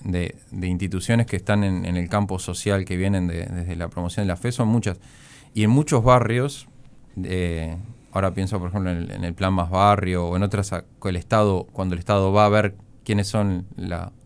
de instituciones que están en el campo social, que vienen desde la promoción de la fe, son muchas. Y en muchos barrios, ahora pienso por ejemplo en el Plan Más Barrio o en otras, el Estado, cuando el Estado va a ver quiénes son